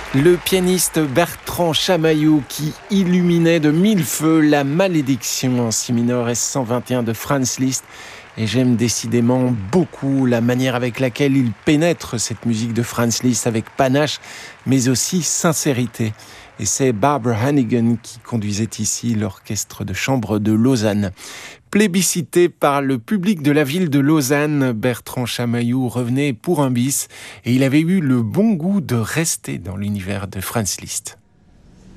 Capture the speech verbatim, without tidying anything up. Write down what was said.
Le pianiste Bertrand Chamayou qui illuminait de mille feux la malédiction en si mineur S cent vingt et un de Franz Liszt. Et j'aime décidément beaucoup la manière avec laquelle il pénètre cette musique de Franz Liszt avec panache, mais aussi sincérité. Et c'est Barbara Hannigan qui conduisait ici l'orchestre de chambre de Lausanne. Plébiscité par le public de la ville de Lausanne, Bertrand Chamayou revenait pour un bis et il avait eu le bon goût de rester dans l'univers de Franz Liszt.